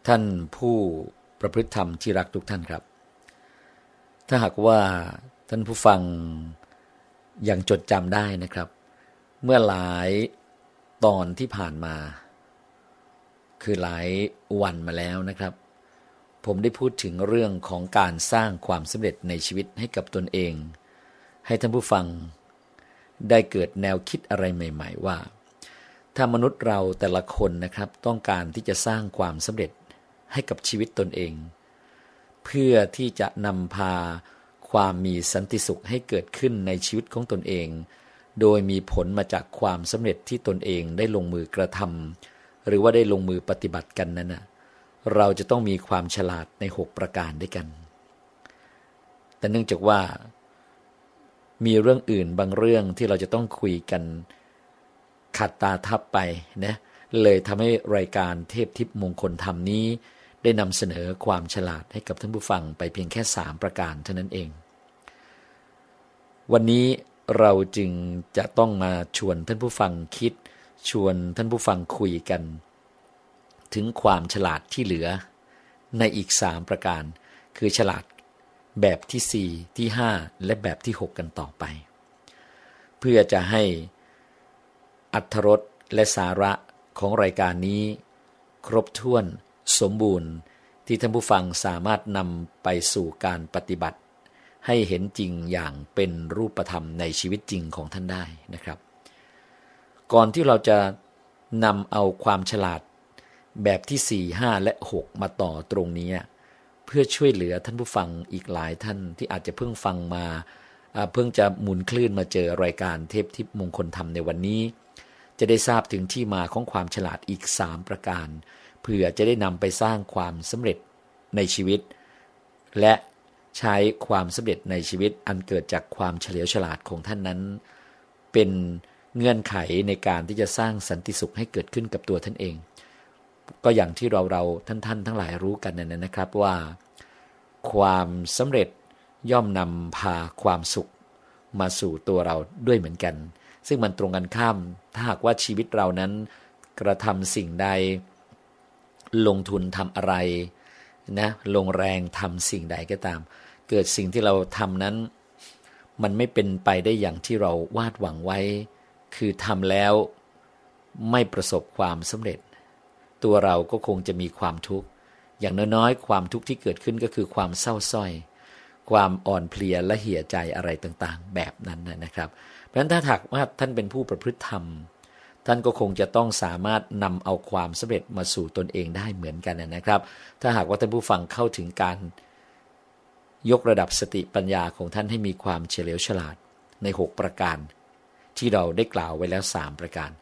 ท่านผู้ประพฤติธรรมที่รักทุกท่านครับถ้าหากว่าท่านผู้ฟังยังจดจำได้นะครับเมื่อหลายตอนที่ผ่านมาคือหลายวันมาแล้วนะครับผมได้พูดถึงเรื่องของการสร้างความสำเร็จในชีวิตให้กับตนเองให้ท่านผู้ฟังได้เกิดแนวคิดอะไรใหม่ๆว่าถ้ามนุษย์เราแต่ละคนนะครับต้องการที่จะสร้างความสำเร็จให้กับชีวิตตนเองเพื่อที่จะนำพาความมีสันติสุขให้เกิดขึ้นในชีวิตของตนเองโดยมีผลมาจากความสำเร็จที่ตนเองได้ลงมือกระทำหรือว่าได้ลงมือปฏิบัติกันนั้นนะเราจะต้องมีความฉลาดใน6ประการด้วยกันแต่เนื่องจากว่ามีเรื่องอื่นบางเรื่องที่เราจะต้องคุยกันขัดตาทับไปนะเลยทำให้รายการเทพทิพย์มงคลธรรมนี้ได้นำเสนอความฉลาดให้กับท่านผู้ฟังไปเพียงแค่3ประการเท่านั้นเองวันนี้เราจึงจะต้องมาชวนท่านผู้ฟังคิดชวนท่านผู้ฟังคุยกันถึงความฉลาดที่เหลือในอีก3ประการคือฉลาดแบบที่4ที่5และแบบที่6กันต่อไปเพื่อจะให้อรรถรสและสาระของรายการนี้ครบถ้วนสมบูรณ์ที่ท่านผู้ฟังสามารถนำไปสู่การปฏิบัติให้เห็นจริงอย่างเป็นรูปธรรมในชีวิตจริงของท่านได้นะครับก่อนที่เราจะนำเอาความฉลาดแบบที่4 5และ6มาต่อตรงนี้เพื่อช่วยเหลือท่านผู้ฟังอีกหลายท่านที่อาจจะเพิ่งฟังมาเพิ่งจะหมุนคลื่นมาเจอรายการเทพทิพย์มงคลธรรมในวันนี้จะได้ทราบถึงที่มาของความฉลาดอีก3ประการเพื่อจะได้นำไปสร้างความสำเร็จในชีวิตและใช้ความสำเร็จในชีวิตอันเกิดจากความเฉลียวฉลาดของท่านนั้นเป็นเงื่อนไขในการที่จะสร้างสันติสุขให้เกิดขึ้นกับตัวท่านเองก็อย่างที่เราท่านทั้งหลายรู้กันนะครับว่าความสำเร็จย่อมนำพาความสุขมาสู่ตัวเราด้วยเหมือนกันซึ่งมันตรงกันข้ามถ้าหากว่าชีวิตเรานั้นกระทำสิ่งใดลงทุนทำอะไรนะลงแรงทำสิ่งใดก็ตามเกิดสิ่งที่เราทำนั้นมันไม่เป็นไปได้อย่างที่เราวาดหวังไว้คือทำแล้วไม่ประสบความสำเร็จตัวเราก็คงจะมีความทุกข์อย่างน้อยๆความทุกข์ที่เกิดขึ้นก็คือความเศร้าส้อยความอ่อนเพลียและเหี่ยใจอะไรต่างๆแบบนั้นนะครับเพราะฉะนั้นถ้าหากว่าท่านเป็นผู้ประพฤติธรรมท่านก็คงจะต้องสามารถนำเอาความสำเร็จมาสู่ตนเองได้เหมือนกันนะครับถ้าหากว่าท่านผู้ฟังเข้าถึงการยกระดับสติปัญญาของท่านให้มีความเฉลียวฉลาดใน6ประการที่เราได้กล่าวไว้แล้ว3ประการ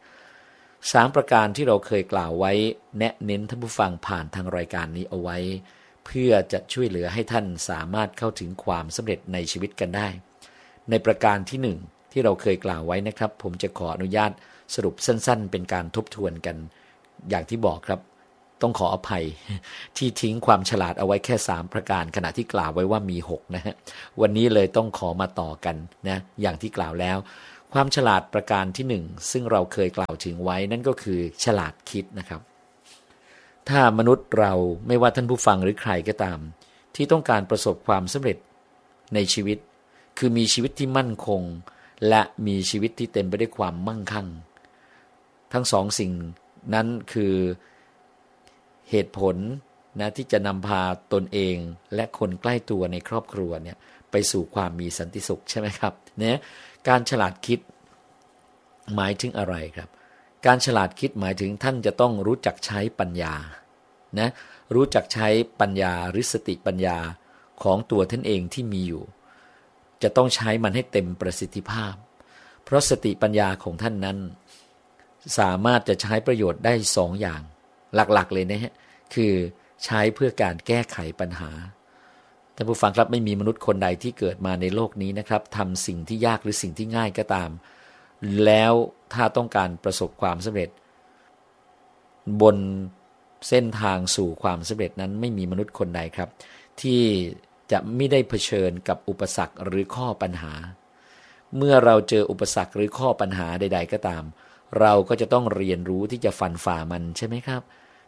3ประการที่เราเคยกล่าวไว้แนะเน้นท่านผู้ฟังผ่านทางรายการนี้เอาไว้เพื่อจะช่วยเหลือให้ท่านสามารถเข้าถึงความสำเร็จในชีวิตกันได้ในประการที่1ที่เราเคยกล่าวไว้นะครับผมจะขออนุญาตสรุปสั้นๆเป็นการทบทวนกันอย่างที่บอกครับต้องขออภัยที่ทิ้งความฉลาดเอาไว้แค่3ประการขณะที่กล่าวไว้ว่ามี6นะฮะวันนี้เลยต้องขอมาต่อกันนะอย่างที่กล่าวแล้วความฉลาดประการที่1ซึ่งเราเคยกล่าวถึงไว้นั่นก็คือฉลาดคิดนะครับถ้ามนุษย์เราไม่ว่าท่านผู้ฟังหรือใครก็ตามที่ต้องการประสบความสำเร็จในชีวิตคือมีชีวิตที่มั่นคงและมีชีวิตที่เต็มไปด้วยความมั่งคั่งทั้ง2สิ่งนั้นคือเหตุผลนะที่จะนำพาตนเองและคนใกล้ตัวในครอบครัวเนี่ยไปสู่ความมีสันติสุขใช่ไหมครับเนี่ยการฉลาดคิดหมายถึงอะไรครับการฉลาดคิดหมายถึงท่านจะต้องรู้จักใช้ปัญญานะรู้จักใช้ปัญญาหรือสติปัญญาของตัวท่านเองที่มีอยู่จะต้องใช้มันให้เต็มประสิทธิภาพเพราะสติปัญญาของท่านนั้นสามารถจะใช้ประโยชน์ได้2อย่างหลักๆเลยนะฮะคือใช้เพื่อการแก้ไขปัญหาท่านผู้ฟังครับไม่มีมนุษย์คนใดที่เกิดมาในโลกนี้นะครับทำสิ่งที่ยากหรือสิ่งที่ง่ายก็ตามแล้วถ้าต้องการประสบความสำเร็จบนเส้นทางสู่ความสำเร็จนั้นไม่มีมนุษย์คนใดครับที่จะไม่ได้เผชิญกับอุปสรรคหรือข้อปัญหาเมื่อเราเจออุปสรรคหรือข้อปัญหาใดๆก็ตามเราก็จะต้องเรียนรู้ที่จะฟันฝ่ามันใช่ไหมครับ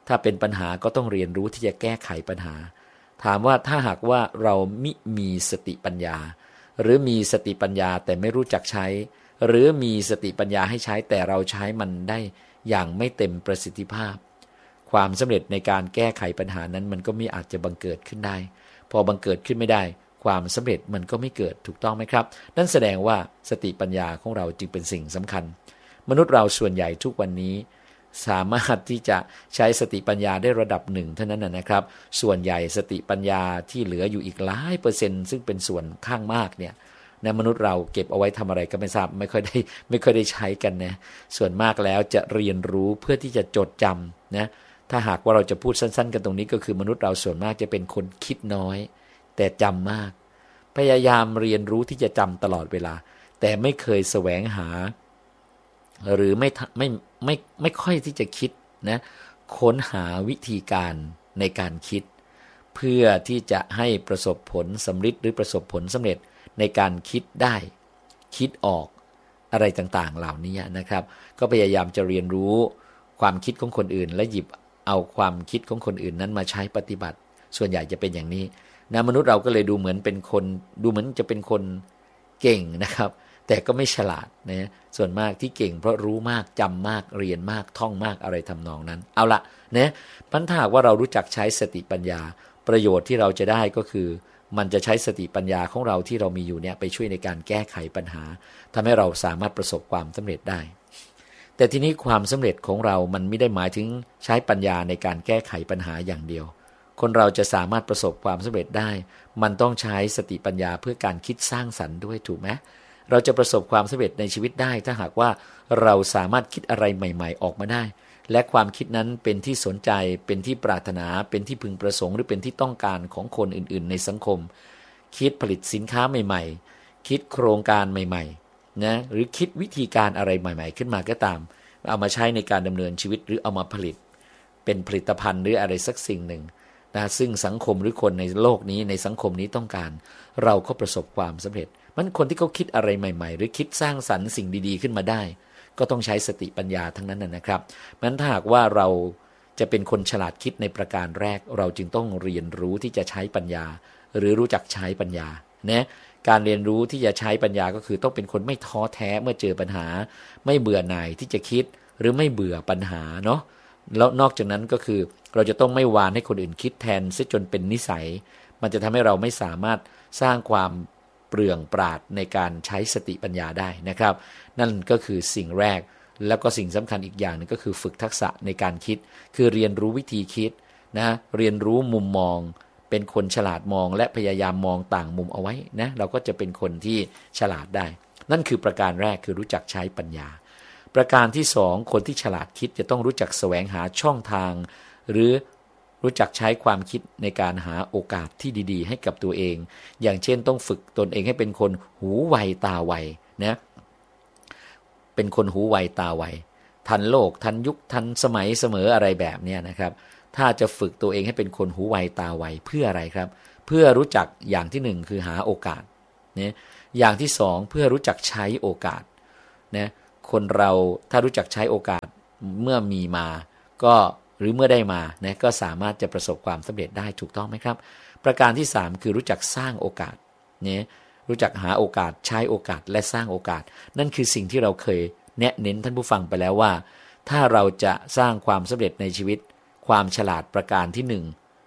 ถ้าเป็นปัญหาก็ต้องเรียนรู้ที่จะแก้ไขปัญหาถามว่าถ้าหากว่าเรามิมีสติปัญญาหรือมีสติปัญญาแต่ไม่รู้จักใช้หรือมีสติปัญญาให้ใช้แต่เราใช้มันได้อย่างไม่เต็มประสิทธิภาพความสำเร็จในการแก้ไขปัญหานั้นมันก็ไม่อาจจะบังเกิดขึ้นได้พอบังเกิดขึ้นไม่ได้ความสำเร็จมันก็ไม่เกิดถูกต้องไหมครับนั่นแสดงว่าสติปัญญาของเราจึงเป็นสิ่งสำคัญมนุษย์เราส่วนใหญ่ทุกวันนี้สามารถที่จะใช้สติปัญญาได้ระดับหนึ่งเท่านั้นนะครับส่วนใหญ่สติปัญญาที่เหลืออยู่อีกหลายเปอร์เซ็นต์ซึ่งเป็นส่วนข้างมากเนี่ยในมนุษย์เราเก็บเอาไว้ทำอะไรก็ไม่ทราบไม่ค่อยได้ใช้กันนะส่วนมากแล้วจะเรียนรู้เพื่อที่จะจดจำนะถ้าหากว่าเราจะพูดสั้นๆกันตรงนี้ก็คือมนุษย์เราส่วนมากจะเป็นคนคิดน้อยแต่จำมากพยายามเรียนรู้ที่จะจำตลอดเวลาแต่ไม่เคยแสวงหาหรือไม่ค่อยที่จะคิดนะค้นหาวิธีการในการคิดเพื่อที่จะให้ประสบผลสำเร็จหรือประสบผลสำเร็จในการคิดได้คิดออกอะไรต่างๆเหล่านี้นะครับก็พยายามจะเรียนรู้ความคิดของคนอื่นและหยิบเอาความคิดของคนอื่นนั้นมาใช้ปฏิบัติส่วนใหญ่จะเป็นอย่างนี้นะมนุษย์เราก็เลยดูเหมือนจะเป็นคนเก่งนะครับแต่ก็ไม่ฉลาดนะส่วนมากที่เก่งเพราะรู้มากจำมากเรียนมากท่องมากอะไรทำนองนั้นเอาละนะปัญหาว่าเรารู้จักใช้สติปัญญาประโยชน์ที่เราจะได้ก็คือมันจะใช้สติปัญญาของเราที่เรามีอยู่เนี่ยไปช่วยในการแก้ไขปัญหาทำให้เราสามารถประสบความสำเร็จได้แต่ทีนี้ความสำเร็จของเรามันไม่ได้หมายถึงใช้ปัญญาในการแก้ไขปัญหาอย่างเดียวคนเราจะสามารถประสบความสำเร็จได้มันต้องใช้สติปัญญาเพื่อการคิดสร้างสรรค์ด้วยถูกไหมเราจะประสบความสำเร็จในชีวิตได้ถ้าหากว่าเราสามารถคิดอะไรใหม่ๆออกมาได้และความคิดนั้นเป็นที่สนใจเป็นที่ปรารถนาเป็นที่พึงประสงค์หรือเป็นที่ต้องการของคนอื่นๆในสังคมคิดผลิตสินค้าใหม่ๆคิดโครงการใหม่ๆนะหรือคิดวิธีการอะไรใหม่ๆขึ้นมาก็ตามเอามาใช้ในการดำเนินชีวิตหรือเอามาผลิตเป็นผลิตภัณฑ์หรืออะไรสักสิ่งหนึ่งนะซึ่งสังคมหรือคนในโลกนี้ในสังคมนี้ต้องการเราก็ประสบความสำเร็จมันคนที่เขาคิดอะไรใหม่ๆหรือคิดสร้างสรรค์สิ่งดีๆขึ้นมาได้ก็ต้องใช้สติปัญญาทั้งนั้นนะครับงั้นถ้าหากว่าเราจะเป็นคนฉลาดคิดในประการแรกเราจึงต้องเรียนรู้ที่จะใช้ปัญญาหรือรู้จักใช้ปัญญานะการเรียนรู้ที่จะใช้ปัญญาก็คือต้องเป็นคนไม่ท้อแท้เมื่อเจอปัญหาไม่เบื่อหน่ายที่จะคิดหรือไม่เบื่อปัญหาเนาะแล้วนอกจากนั้นก็คือเราจะต้องไม่วานให้คนอื่นคิดแทนซะจนเป็นนิสัยมันจะทำให้เราไม่สามารถสร้างความเปลืองปราดในการใช้สติปัญญาได้นะครับนั่นก็คือสิ่งแรกแล้วก็สิ่งสำคัญอีกอย่างนึงก็คือฝึกทักษะในการคิดคือเรียนรู้วิธีคิดนะเรียนรู้มุมมองเป็นคนฉลาดมองและพยายามมองต่างมุมเอาไว้นะเราก็จะเป็นคนที่ฉลาดได้นั่นคือประการแรกคือรู้จักใช้ปัญญาประการที่สองคนที่ฉลาดคิดจะต้องรู้จักแสวงหาช่องทางหรือรู้จักใช้ความคิดในการหาโอกาสที่ดีๆให้กับตัวเองอย่างเช่นต้องฝึกตนเองให้เป็นคนหูไวตาไวนะเป็นคนหูไวตาไวทันโลกทันยุคทันสมัยเสมออะไรแบบนี้นะครับถ้าจะฝึกตัวเองให้เป็นคนหูไวตาไวเพื่ออะไรครับเพื่อรู้จักอย่างที่หนึ่งคือหาโอกาสเนี่ยอย่างที่สองเพื่อรู้จักใช้โอกาสนะคนเราถ้ารู้จักใช้โอกาสเมื่อมีมาก็หรือเมื่อได้มานะก็สามารถจะประสบความสำเร็จได้ถูกต้องไหมครับประการที่3คือรู้จักสร้างโอกาสเนี่ยรู้จักหาโอกาสใช้โอกาสและสร้างโอกาสนั่นคือสิ่งที่เราเคยแนะเน้นท่านผู้ฟังไปแล้วว่าถ้าเราจะสร้างความสำเร็จในชีวิตความฉลาดประการที่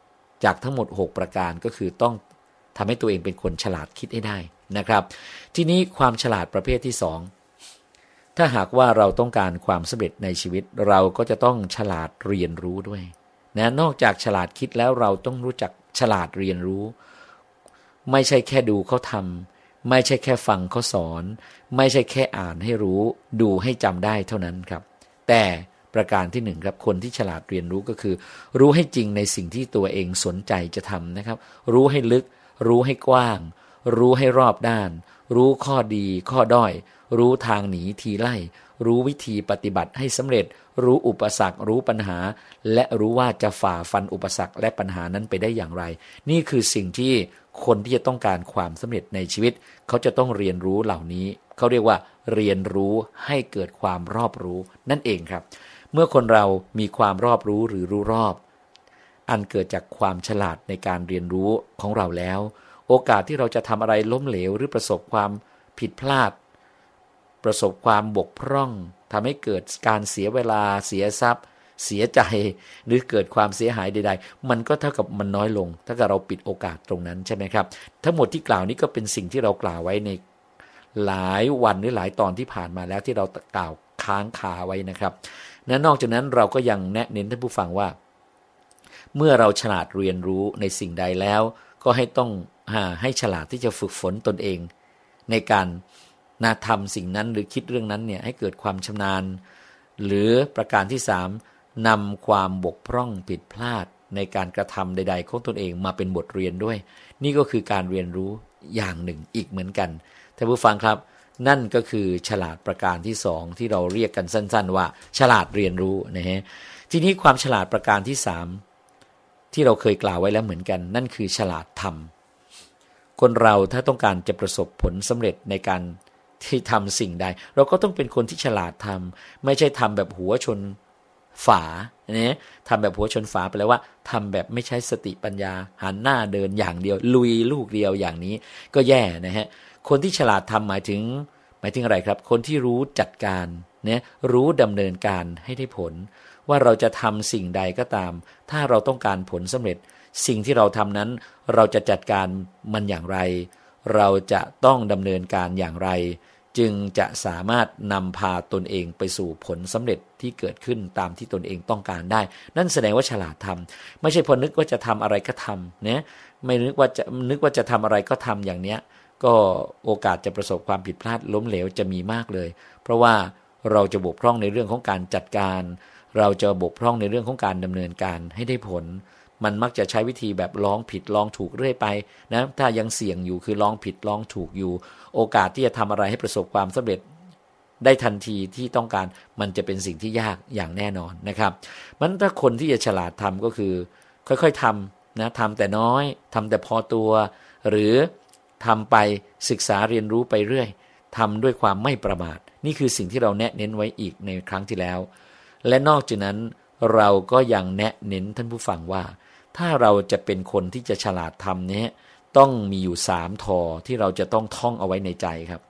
1จากทั้งหมด6ประการก็คือต้องทำให้ตัวเองเป็นคนฉลาดคิดให้ได้นะครับทีนี้ความฉลาดประเภทที่2ถ้าหากว่าเราต้องการความสำเร็จในชีวิตเราก็จะต้องฉลาดเรียนรู้ด้วยนะนอกจากฉลาดคิดแล้วเราต้องรู้จักฉลาดเรียนรู้ไม่ใช่แค่ดูเขาทำไม่ใช่แค่ฟังเขาสอนไม่ใช่แค่อ่านให้รู้ดูให้จำได้เท่านั้นครับแต่ประการที่1ครับคนที่ฉลาดเรียนรู้ก็คือรู้ให้จริงในสิ่งที่ตัวเองสนใจจะทำนะครับรู้ให้ลึกรู้ให้กว้างรู้ให้รอบด้านรู้ข้อดีข้อด้อยรู้ทางหนีทีไล่รู้วิธีปฏิบัติให้สำเร็จรู้อุปสรรครู้ปัญหาและรู้ว่าจะฝ่าฟันอุปสรรคและปัญหานั้นไปได้อย่างไรนี่คือสิ่งที่คนที่จะต้องการความสำเร็จในชีวิตเขาจะต้องเรียนรู้เหล่านี้เขาเรียกว่าเรียนรู้ให้เกิดความรอบรู้นั่นเองครับเมื่อคนเรามีความรอบรู้หรือรู้รอบอันเกิดจากความฉลาดในการเรียนรู้ของเราแล้วโอกาสที่เราจะทำอะไรล้มเหลวหรือประสบความผิดพลาดประสบความบกพร่องทำให้เกิดการเสียเวลาเสียทรัพย์เสียใจหรือเกิดความเสียหายใดๆมันก็เท่ากับมันน้อยลงถ้าเกิดเราปิดโอกาสตรงนั้นใช่ไหมครับทั้งหมดที่กล่าวนี้ก็เป็นสิ่งที่เรากล่าวไว้ในหลายวันหรือหลายตอนที่ผ่านมาแล้วที่เรากล่าวค้างคาไว้นะครับและนอกจากนั้นเราก็ยังแนะเน้นท่านผู้ฟังว่าเมื่อเราฉลาดเรียนรู้ในสิ่งใดแล้วก็ให้ฉลาดที่จะฝึกฝนตนเองในการทำสิ่งนั้นหรือคิดเรื่องนั้นเนี่ยให้เกิดความชำนาญหรือประการที่3นำความบกพร่องผิดพลาดในการกระทำใดๆของตนเองมาเป็นบทเรียนด้วยนี่ก็คือการเรียนรู้อย่างหนึ่งอีกเหมือนกันท่านผู้ฟังครับนั่นก็คือฉลาดประการที่2ที่เราเรียกกันสั้นๆว่าฉลาดเรียนรู้นะฮะทีนี้ความฉลาดประการที่3ที่เราเคยกล่าวไว้แล้วเหมือนกันนั่นคือฉลาดทำคนเราถ้าต้องการจะประสบผลสำเร็จในการที่ทำสิ่งใดเราก็ต้องเป็นคนที่ฉลาดทำไม่ใช่ทำแบบหัวชนฝาเนี่ยทำแบบหัวชนฝาไปแล้วว่าทำแบบไม่ใช้สติปัญญาหันหน้าเดินอย่างเดียวลุยลูกเดียวอย่างนี้ก็แย่นะฮะคนที่ฉลาดทำหมายถึงอะไรครับคนที่รู้จัดการเนี่ยรู้ดำเนินการให้ได้ผลว่าเราจะทำสิ่งใดก็ตามถ้าเราต้องการผลสำเร็จสิ่งที่เราทำนั้นเราจะจัดการมันอย่างไรเราจะต้องดำเนินการอย่างไรจึงจะสามารถนำพาตนเองไปสู่ผลสำเร็จที่เกิดขึ้นตามที่ตนเองต้องการได้นั่นแสดงว่าฉลาดทำไม่ใช่พอนึกว่าจะทำอะไรก็ทำเนี่ยไม่นึกว่าจะทำอะไรก็ทำอย่างเนี้ยก็โอกาสจะประสบความผิดพลาดล้มเหลวจะมีมากเลยเพราะว่าเราจะบกพร่องในเรื่องของการจัดการเราจะบกพร่องในเรื่องของการดำเนินการให้ได้ผลมันมักจะใช้วิธีแบบลองผิดลองถูกเรื่อยไปนะถ้ายังเสี่ยงอยู่คือลองผิดลองถูกอยู่โอกาสที่จะทำอะไรให้ประสบความสำเร็จได้ทันทีที่ต้องการมันจะเป็นสิ่งที่ยากอย่างแน่นอนนะครับมันถ้าคนที่จะฉลาดทำก็คือค่อยๆทำนะทำแต่น้อยทำแต่พอตัวหรือทำไปศึกษาเรียนรู้ไปเรื่อยทำด้วยความไม่ประมาทนี่คือสิ่งที่เราแนะเน้นไว้อีกในครั้งที่แล้วและนอกจากนั้นเราก็ยังแนะเน้นท่านผู้ฟังว่าถ้าเราจะเป็นคนที่จะฉลาดทำนี้ต้องมีอยู่3 ทอที่เราจะต้องท่องเอาไว้ในใจครับ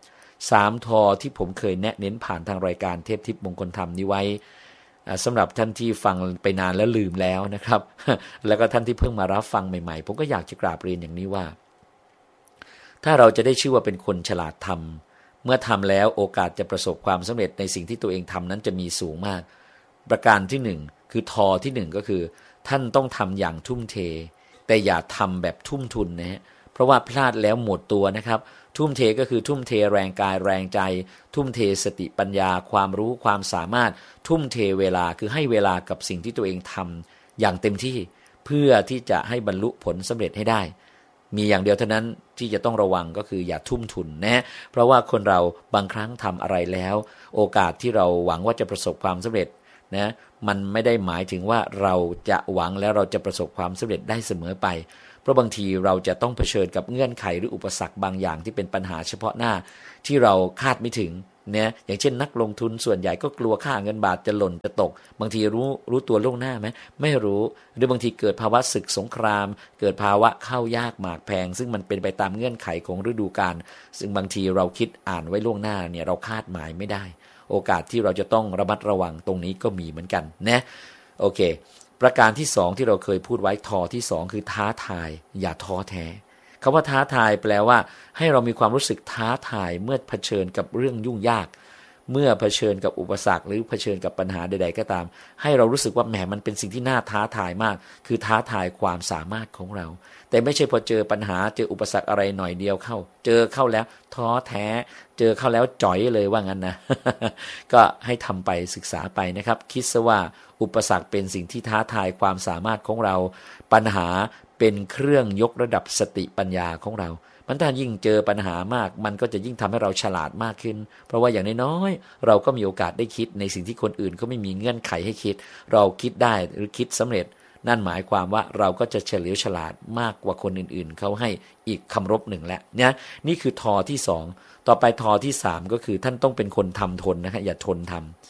3 ทอที่ผมเคยแนะเน้นผ่านทางรายการเทพทิพย์มงคลธรรมนี้ไว้สำหรับท่านที่ฟังไปนานแล้วลืมแล้วนะครับแล้วก็ท่านที่เพิ่งมารับฟังใหม่ๆผมก็อยากจะกราบเรียนอย่างนี้ว่าถ้าเราจะได้ชื่อว่าเป็นคนฉลาดทำเมื่อทำแล้วโอกาสจะประสบความสำเร็จในสิ่งที่ตัวเองทำนั้นจะมีสูงมากประการที่1คือทอที่1ก็คือท่านต้องทำอย่างทุ่มเทแต่อย่าทำแบบทุ่มทุนนะฮะเพราะว่าพลาดแล้วหมดตัวนะครับทุ่มเทก็คือทุ่มเทแรงกายแรงใจทุ่มเทสติปัญญาความรู้ความสามารถทุ่มเทเวลาคือให้เวลากับสิ่งที่ตัวเองทำอย่างเต็มที่เพื่อที่จะให้บรรลุผลสำเร็จให้ได้มีอย่างเดียวเท่านั้นที่จะต้องระวังก็คืออย่าทุ่มทุนนะเพราะว่าคนเราบางครั้งทำอะไรแล้วโอกาสที่เราหวังว่าจะประสบความสำเร็จนะมันไม่ได้หมายถึงว่าเราจะหวังแล้วเราจะประสบความสำเร็จได้เสมอไปเพราะบางทีเราจะต้องเผชิญกับเงื่อนไขหรืออุปสรรคบางอย่างที่เป็นปัญหาเฉพาะหน้าที่เราคาดไม่ถึงเนี่ยอย่างเช่นนักลงทุนส่วนใหญ่ก็กลัวค่าเงินบาทจะหล่นจะตกบางทีรู้ตัวล่วงหน้าไหมไม่รู้หรือบางทีเกิดภาวะศึกสงครามเกิดภาวะข้าวยากหมากแพงซึ่งมันเป็นไปตามเงื่อนไขของฤดูกาลซึ่งบางทีเราคิดอ่านไว้ล่วงหน้าเนี่ยเราคาดหมายไม่ได้โอกาสที่เราจะต้องระมัดระวังตรงนี้ก็มีเหมือนกันนะโอเคประการที่2ที่เราเคยพูดไว้ทอที่2คือท้าทายอย่าท้อแท้คำว่าท้าทายแปลว่าให้เรามีความรู้สึกท้าทายเมื่อเผชิญกับเรื่องยุ่งยากเมื่อเผชิญกับอุปสรรคหรือเผชิญกับปัญหาใดๆก็ตามให้เรารู้สึกว่าแหมมันเป็นสิ่งที่น่าท้าทายมากคือท้าทายความสามารถของเราแต่ไม่ใช่พอเจอปัญหาเจออุปสรรคอะไรหน่อยเดียวเข้าเจอเข้าแล้วท้อแท้เจอเข้าแล้วจ่อยเลยว่างั้นนะ ก็ให้ทำไปศึกษาไปนะครับคิดซะว่าอุปสรรคเป็นสิ่งที่ท้าทายความสามารถของเราปัญหาเป็นเครื่องยกระดับสติปัญญาของเรามันถ้ายิ่งเจอปัญหามากมันก็จะยิ่งทำให้เราฉลาดมากขึ้นเพราะว่าอย่างน้อยๆเราก็มีโอกาสได้คิดในสิ่งที่คนอื่นเขาไม่มีเงื่อนไขให้คิดเราคิดได้หรือคิดสำเร็จนั่นหมายความว่าเราก็จะเฉลียวฉลาดมากกว่าคนอื่นๆเขาให้อีกคำรบหนึ่งแล้วเนี่ยนี่คือทอที่2ต่อไปทอที่3ก็คือท่านต้องเป็นคนทำทนนะฮะอย่าทนท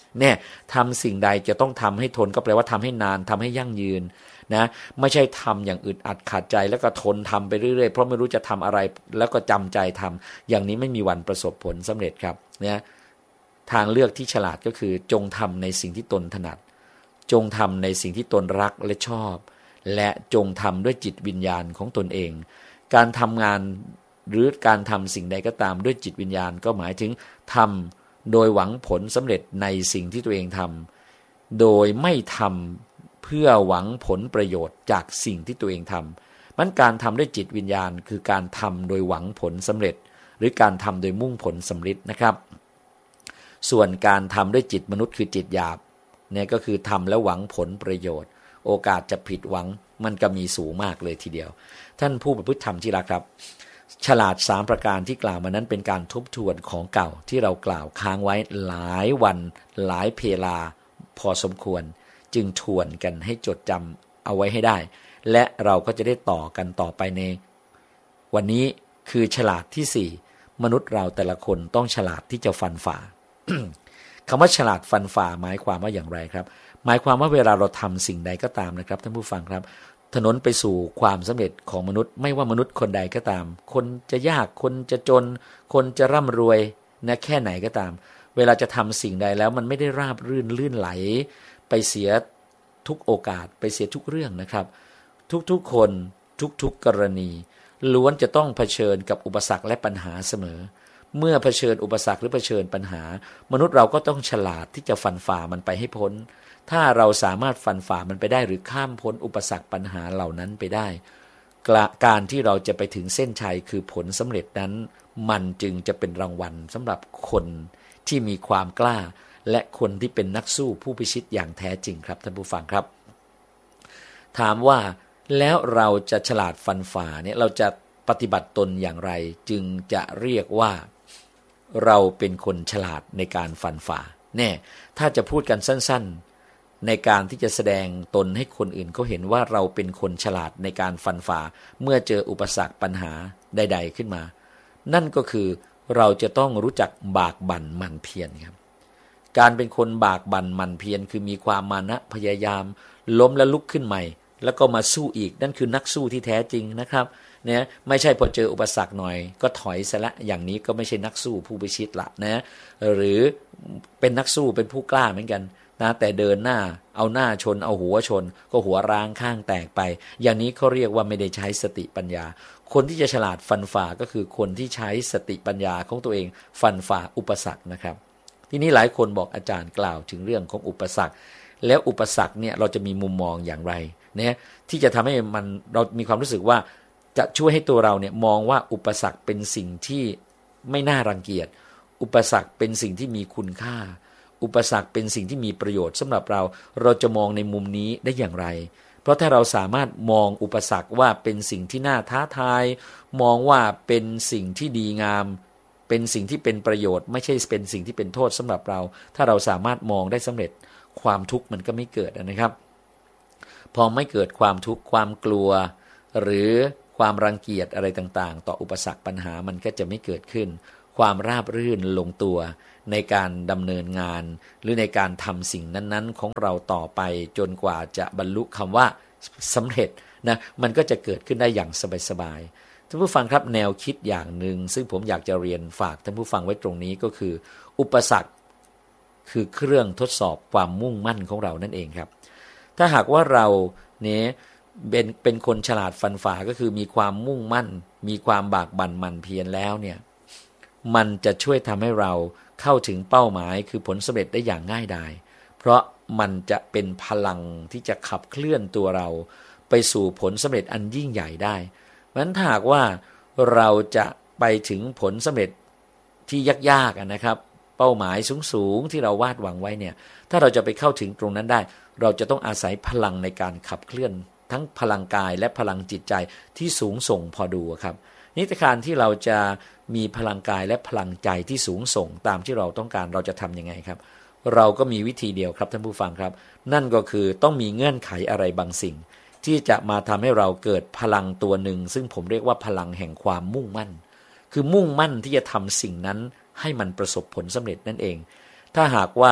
เนี่ยทำสิ่งใดจะต้องทำให้ทนก็แปลว่าทำให้นานทำให้ยั่งยืนนะไม่ใช่ทำอย่างอึดอัดขัดใจแล้วก็ทนทำไปเรื่อยๆเพราะไม่รู้จะทำอะไรแล้วก็จำใจทำอย่างนี้ไม่มีวันประสบผลสำเร็จครับนะทางเลือกที่ฉลาดก็คือจงทำในสิ่งที่ตนถนัดจงทำในสิ่งที่ตนรักและชอบและจงทำด้วยจิตวิญญาณของตนเองการทำงานหรือการทำสิ่งใดก็ตามด้วยจิตวิญญาณก็หมายถึงทำโดยหวังผลสำเร็จในสิ่งที่ตัวเองทำโดยไม่ทำเพื่อหวังผลประโยชน์จากสิ่งที่ตัวเองทำมันการทำด้วยจิตวิญญาณคือการทำโดยหวังผลสำเร็จหรือการทำโดยมุ่งผลสำเร็จนะครับส่วนการทำด้วยจิตมนุษย์คือจิตหยาบเนี่ยก็คือทำแล้วหวังผลประโยชน์โอกาสจะผิดหวังมันก็มีสูงมากเลยทีเดียวท่านผู้ประพฤติธรรมที่รักครับฉลาด3ประการที่กล่าวมานั้นเป็นการทบทวนของเก่าที่เรากล่าวค้างไว้หลายวันหลายเพลาพอสมควรจึงทวนกันให้จดจำเอาไว้ให้ได้และเราก็จะได้ต่อกันต่อไปในวันนี้คือฉลาดที่4มนุษย์เราแต่ละคนต้องฉลาดที่จะฟันฝ่า คำว่าฉลาดฟันฝ่าหมายความว่าอย่างไรครับหมายความว่าเวลาเราทำสิ่งใดก็ตามนะครับท่านผู้ฟังครับถนนไปสู่ความสำเร็จของมนุษย์ไม่ว่ามนุษย์คนใดก็ตามคนจะยากคนจะจนคนจะร่ำรวยนะแค่ไหนก็ตามเวลาจะทำสิ่งใดแล้วมันไม่ได้ราบรื่นลื่นไหลไปเสียทุกโอกาสไปเสียทุกเรื่องนะครับทุกๆคนทุกๆกรณีล้วนจะต้องเผชิญกับอุปสรรคและปัญหาเสมอเมื่อเผชิญอุปสรรคหรือเผชิญปัญหามนุษย์เราก็ต้องฉลาดที่จะฟันฝ่ามันไปให้พ้นถ้าเราสามารถฟันฝ่ามันไปได้หรือข้ามพ้นอุปสรรคปัญหาเหล่านั้นไปได้การที่เราจะไปถึงเส้นชัยคือผลสำเร็จนั้นมันจึงจะเป็นรางวัลสำหรับคนที่มีความกล้าและคนที่เป็นนักสู้ผู้พิชิตอย่างแท้จริงครับท่านผู้ฟังครับถามว่าแล้วเราจะฉลาดฟันฝ่าเนี่ยเราจะปฏิบัติตนอย่างไรจึงจะเรียกว่าเราเป็นคนฉลาดในการฟันฝ่าแน่ถ้าจะพูดกันสั้นๆในการที่จะแสดงตนให้คนอื่นเขาเห็นว่าเราเป็นคนฉลาดในการฟันฝ่าเมื่อเจออุปสรรคปัญหาใดๆขึ้นมานั่นก็คือเราจะต้องรู้จักบากบั่นหมั่นเพียรครับการเป็นคนบากบั่นหมั่นเพียรคือมีความมานะพยายามล้มและลุกขึ้นใหม่แล้วก็มาสู้อีกนั่นคือนักสู้ที่แท้จริงนะครับเนี่ยไม่ใช่พอเจออุปสรรคหน่อยก็ถอยซะละอย่างนี้ก็ไม่ใช่นักสู้ผู้พิชิตละนะหรือเป็นนักสู้เป็นผู้กล้าเหมือนกันนะแต่เดินหน้าเอาหน้าชนเอาหัวชนก็หัวร้างข้างแตกไปอย่างนี้เขาเรียกว่าไม่ได้ใช้สติปัญญาคนที่จะฉลาดฟันฝ่าก็คือคนที่ใช้สติปัญญาของตัวเองฟันฝ่าอุปสรรคนะครับทีนี้หลายคนบอกอาจารย์กล่าวถึงเรื่องของอุปสรรคแล้วอุปสรรคเนี่ยเราจะมีมุมมองอย่างไรเนี่ยที่จะทำให้มันเรามีความรู้สึกว่าจะช่วยให้ตัวเราเนี่ยมองว่าอุปสรรคเป็นสิ่งที่ไม่น่ารังเกียจอุปสรรคเป็นสิ่งที่มีคุณค่าอุปสรรคเป็นสิ่งที่มีประโยชน์สำหรับเราจะมองในมุมนี้ได้อย่างไรเพราะถ้าเราสามารถมองอุปสรรคว่าเป็นสิ่งที่น่าท้าทายมองว่าเป็นสิ่งที่ดีงามเป็นสิ่งที่เป็นประโยชน์ไม่ใช่เป็นสิ่งที่เป็นโทษสำหรับเราถ้าเราสามารถมองได้สำเร็จความทุกข์มันก็ไม่เกิดนะครับพอไม่เกิดความทุกข์ความกลัวหรือความรังเกียจอะไรต่างๆต่ออุปสรรคปัญหามันก็จะไม่เกิดขึ้นความราบรื่นลงตัวในการดำเนินงานหรือในการทำสิ่งนั้นๆของเราต่อไปจนกว่าจะบรรลุคำว่าสำเร็จนะมันก็จะเกิดขึ้นได้อย่างสบายๆท่านผู้ฟังครับแนวคิดอย่างหนึ่งซึ่งผมอยากจะเรียนฝากท่านผู้ฟังไว้ตรงนี้ก็คืออุปสรรคคือเครื่องทดสอบความมุ่งมั่นของเรานั่นเองครับถ้าหากว่าเราเนี่ยเป็นคนฉลาดฟันฝ่าก็คือมีความมุ่งมั่นมีความบากบั่นหมั่นเพียรแล้วเนี่ยมันจะช่วยทำให้เราเข้าถึงเป้าหมายคือผลสำเร็จได้อย่างง่ายดายเพราะมันจะเป็นพลังที่จะขับเคลื่อนตัวเราไปสู่ผลสำเร็จอันยิ่งใหญ่ได้เพราะฉะนั้นถ้าหากว่าเราจะไปถึงผลสำเร็จที่ยากๆนะครับเป้าหมายสูงๆที่เราวาดหวังไว้เนี่ยถ้าเราจะไปเข้าถึงตรงนั้นได้เราจะต้องอาศัยพลังในการขับเคลื่อนทั้งพลังกายและพลังจิตใจที่สูงส่งพอดูครับนิทานที่เราจะมีพลังกายและพลังใจที่สูงส่งตามที่เราต้องการเราจะทำยังไงครับเราก็มีวิธีเดียวครับท่านผู้ฟังครับนั่นก็คือต้องมีเงื่อนไขอะไรบางสิ่งที่จะมาทำให้เราเกิดพลังตัวหนึ่งซึ่งผมเรียกว่าพลังแห่งความมุ่งมั่นคือมุ่งมั่นที่จะทำสิ่งนั้นให้มันประสบผลสำเร็จนั่นเองถ้าหากว่า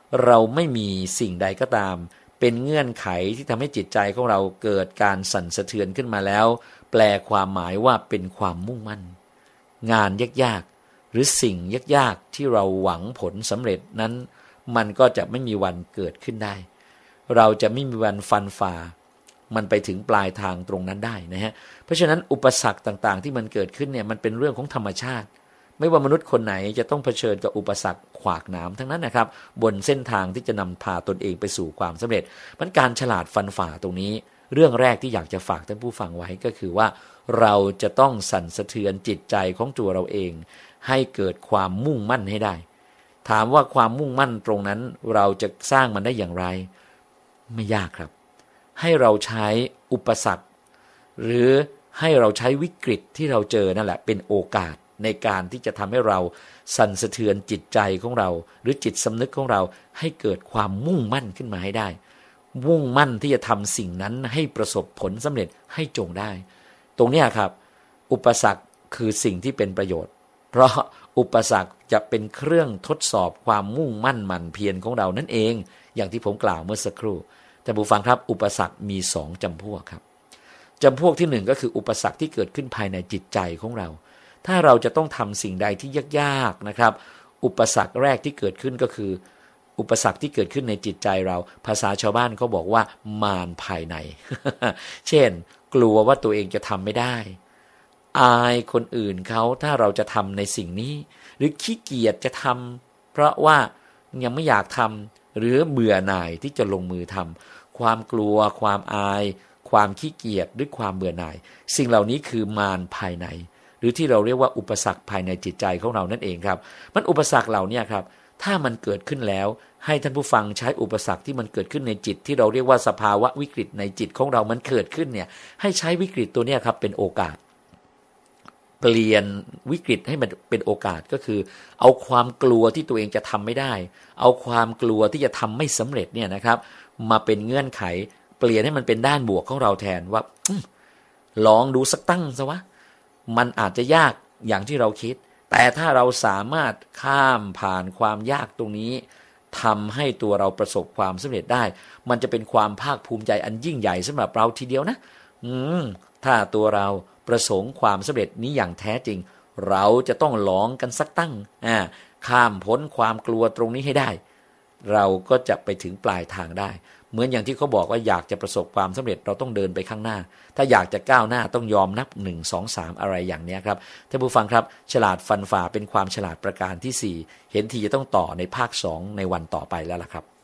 เราไม่มีสิ่งใดก็ตามเป็นเงื่อนไขที่ทำให้จิตใจของเราเกิดการสั่นสะเทือนขึ้นมาแล้วแปลความหมายว่าเป็นความมุ่งมั่นงานยากๆหรือสิ่งยากๆที่เราหวังผลสำเร็จนั้นมันก็จะไม่มีวันเกิดขึ้นได้เราจะไม่มีวันฟันฝ่ามันไปถึงปลายทางตรงนั้นได้นะฮะเพราะฉะนั้นอุปสรรคต่างๆที่มันเกิดขึ้นเนี่ยมันเป็นเรื่องของธรรมชาติไม่ว่ามนุษย์คนไหนจะต้องเผชิญกับอุปสรรคขวากหนามทั้งนั้นนะครับบนเส้นทางที่จะนำพาตนเองไปสู่ความสำเร็จมันการฉลาดฟันฝ่าตรงนี้เรื่องแรกที่อยากจะฝากท่านผู้ฟังไว้ก็คือว่าเราจะต้องสั่นสะเทือนจิตใจของตัวเราเองให้เกิดความมุ่งมั่นให้ได้ถามว่าความมุ่งมั่นตรงนั้นเราจะสร้างมันได้อย่างไรไม่ยากครับให้เราใช้อุปสรรคหรือให้เราใช้วิกฤตที่เราเจอนั่นแหละเป็นโอกาสในการที่จะทำให้เราสั่นสะเทือนจิตใจของเราหรือจิตสำนึกของเราให้เกิดความมุ่งมั่นขึ้นมาให้ได้มุ่งมั่นที่จะทำสิ่งนั้นให้ประสบผลสำเร็จให้จงได้ตรงนี้ครับอุปสรรคคือสิ่งที่เป็นประโยชน์เพราะอุปสรรคจะเป็นเครื่องทดสอบความมุ่งมั่นหมั่นเพียรของเรานั่นเองอย่างที่ผมกล่าวเมื่อสักครู่แต่ผู้ฟังครับอุปสรรคมี2จำพวกครับจำพวกที่1ก็คืออุปสรรคที่เกิดขึ้นภายในจิตใจของเราถ้าเราจะต้องทำสิ่งใดที่ยากๆนะครับอุปสรรคแรกที่เกิดขึ้นก็คืออุปสรรคที่เกิดขึ้นในจิตใจเราภาษาชาวบ้านเขาบอกว่ามารภายใน เช่นกลัวว่าตัวเองจะทำไม่ได้อายคนอื่นเขาถ้าเราจะทำในสิ่งนี้หรือขี้เกียจจะทำเพราะว่ายังไม่อยากทำหรือเบื่อหน่ายที่จะลงมือทำความกลัวความอายความขี้เกียจหรือความเบื่อหน่ายสิ่งเหล่านี้คือมารภายในหรือที่เราเรียกว่าอุปสรรคภายในจิตใจของเรานั่นเองครับมันอุปสรรคเหล่านี้ครับถ้ามันเกิดขึ้นแล้วให้ท่านผู้ฟังใช้อุปสรรคที่มันเกิดขึ้นในจิตที่เราเรียกว่าสภาวะวิกฤตในจิตของเรามันเกิดขึ้นเนี่ยให้ใช้วิกฤตตัวนี้ครับเป็นโอกาสเปลี่ยนวิกฤตให้มันเป็นโอกาสก็คือเอาความกลัวที่ตัวเองจะทำไม่ได้เอาความกลัวที่จะทำไม่สำเร็จเนี่ยนะครับมาเป็นเงื่อนไขเปลี่ยนให้มันเป็นด้านบวกของเราแทนว่าลองดูสักตั้งซะวะมันอาจจะยากอย่างที่เราคิดแต่ถ้าเราสามารถข้ามผ่านความยากตรงนี้ทำให้ตัวเราประสบความสำเร็จได้มันจะเป็นความภาคภูมิใจอันยิ่งใหญ่สำหรับเราทีเดียวนะถ้าตัวเราประสงค์ความสำเร็จนี้อย่างแท้จริงเราจะต้องลองกันสักตั้งข้ามพ้นความกลัวตรงนี้ให้ได้เราก็จะไปถึงปลายทางได้เหมือนอย่างที่เขาบอกว่าอยากจะประสบความสำเร็จเราต้องเดินไปข้างหน้าถ้าอยากจะก้าวหน้าต้องยอมนับ1 2 3อะไรอย่างนี้ครับท่านผู้ฟังครับฉลาดฟันฝ่าเป็นความฉลาดประการที่4เห็นทีจะต้องต่อในภาค2ในวันต่อไปแล้วล่ะครับ